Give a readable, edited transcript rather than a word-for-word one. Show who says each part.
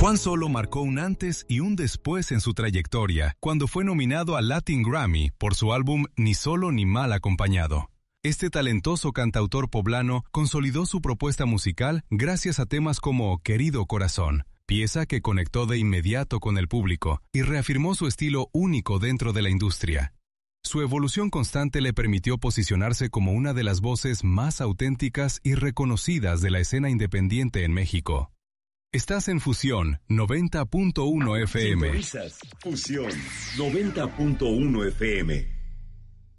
Speaker 1: Juan Solo marcó un antes y un después en su trayectoria cuando fue nominado al Latin Grammy por su álbum Ni Solo ni Mal Acompañado. Este talentoso cantautor poblano consolidó su propuesta musical gracias a temas como Querido Corazón, pieza que conectó de inmediato con el público y reafirmó su estilo único dentro de la industria. Su evolución constante le permitió posicionarse como una de las voces más auténticas y reconocidas de la escena independiente en México. Estás en Fusión 90.1 FM.
Speaker 2: Sintonizas Fusión 90.1 FM.